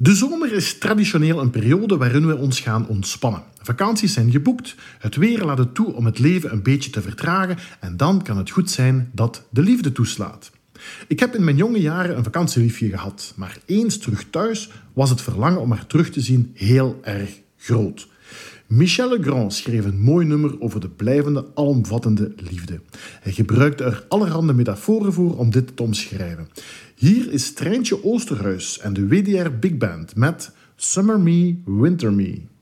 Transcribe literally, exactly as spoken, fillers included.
De zomer is traditioneel een periode waarin we ons gaan ontspannen. Vakanties zijn geboekt, het weer laat het toe om het leven een beetje te vertragen en dan kan het goed zijn dat de liefde toeslaat. Ik heb in mijn jonge jaren een vakantieliefje gehad, maar eens terug thuis was het verlangen om haar terug te zien heel erg groot. Michel Legrand schreef een mooi nummer over de blijvende, alomvattende liefde. Hij gebruikte er allerhande metaforen voor om dit te omschrijven. Hier is Treintje Oosterhuis en de W D R Big Band met Summer Me, Winter Me.